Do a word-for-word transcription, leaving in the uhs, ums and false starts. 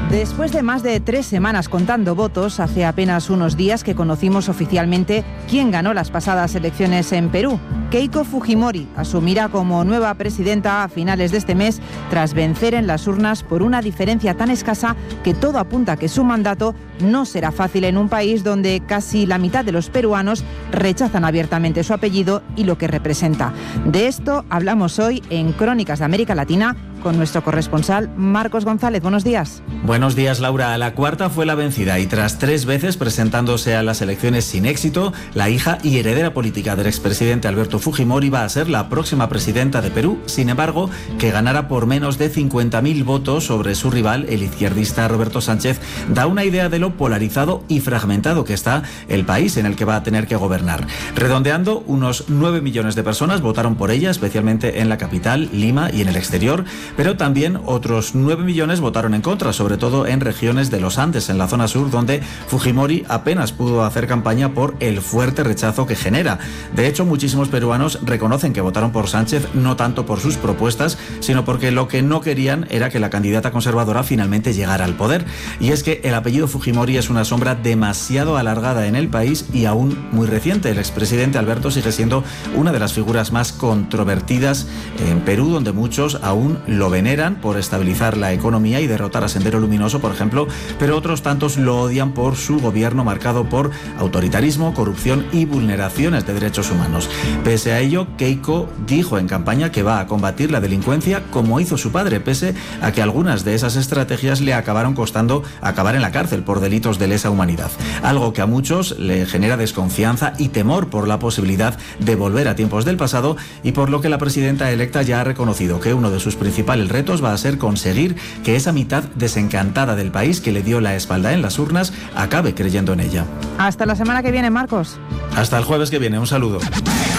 Después de más de tres semanas contando votos, hace apenas unos días que conocimos oficialmente quién ganó las pasadas elecciones en Perú. Keiko Fujimori asumirá como nueva presidenta a finales de este mes tras vencer en las urnas por una diferencia tan escasa que todo apunta a que su mandato no será fácil en un país donde casi la mitad de los peruanos rechazan abiertamente su apellido y lo que representa. De esto hablamos hoy en Crónicas de América Latina con nuestro corresponsal Marcos González. Buenos días. Buenos días, Laura. La cuarta fue la vencida y tras tres veces presentándose a las elecciones sin éxito, la hija y heredera política del expresidente Alberto Fujimori va a ser la próxima presidenta de Perú. Sin embargo, que ganara por menos de cincuenta mil votos sobre su rival, el izquierdista Roberto Sánchez, da una idea de lo polarizado y fragmentado que está el país en el que va a tener que gobernar. Redondeando, unos nueve millones de personas votaron por ella, especialmente en la capital, Lima, y en el exterior, pero también otros nueve millones votaron en contra, sobre todo en regiones de los Andes, en la zona sur, donde Fujimori apenas pudo hacer campaña por el fuerte rechazo que genera. De hecho, muchísimos peruanos reconocen que votaron por Sánchez no tanto por sus propuestas, sino porque lo que no querían era que la candidata conservadora finalmente llegara al poder. Y es que el apellido Fujimori es una sombra demasiado alargada en el país y aún muy reciente. El expresidente Alberto sigue siendo una de las figuras más controvertidas en Perú, donde muchos aún lo veneran por estabilizar la economía y derrotar a Sendero Luminoso, por ejemplo, pero otros tantos lo odian por su gobierno marcado por autoritarismo, corrupción y vulneraciones de derechos humanos. Pese a ello, Keiko dijo en campaña que va a combatir la delincuencia como hizo su padre, pese a que algunas de esas estrategias le acabaron costando acabar en la cárcel por delitos de lesa humanidad. Algo que a muchos le genera desconfianza y temor por la posibilidad de volver a tiempos del pasado, y por lo que la presidenta electa ya ha reconocido que uno de sus principales retos va a ser conseguir que esa mitad desencantada del país que le dio la espalda en las urnas acabe creyendo en ella. Hasta la semana que viene, Marcos. Hasta el jueves que viene. Un saludo.